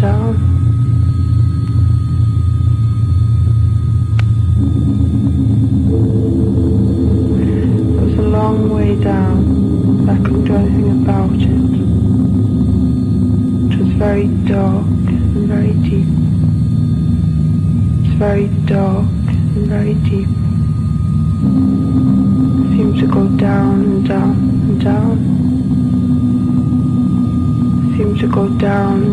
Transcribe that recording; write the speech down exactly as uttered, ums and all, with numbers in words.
down. It was a long way down. I couldn't do anything about it. It was very dark and very deep. It's very dark and very deep. It seemed to go down and down and down. It seemed to go down